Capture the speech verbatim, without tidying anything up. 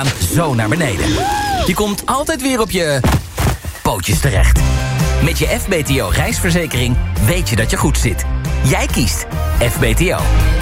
gaan zo naar beneden. Je komt altijd weer op je pootjes terecht. Met je F B T O reisverzekering weet je dat je goed zit. Jij kiest F B T O.